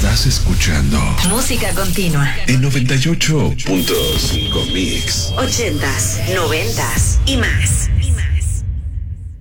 Estás escuchando Música Continua en 98.5 Mix. 80s, 90s y más.